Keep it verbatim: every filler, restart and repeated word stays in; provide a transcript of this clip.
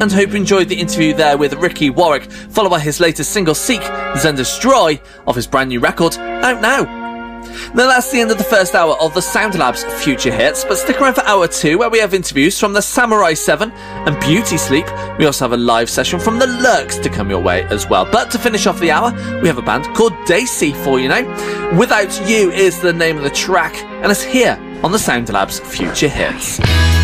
and hope you enjoyed the interview there with Ricky Warwick, followed by his latest single, Seek, Then Destroy, of his brand new record, out now. Now that's the end of the first hour of the Sound Labs Future Hits, but stick around for hour two where we have interviews from the Samurai seven and Beauty Sleep. We also have a live session from the Lurks to come your way as well. But to finish off the hour, we have a band called Daisy for you now. Without You is the name of the track, and it's here on the Sound Labs Future Hits.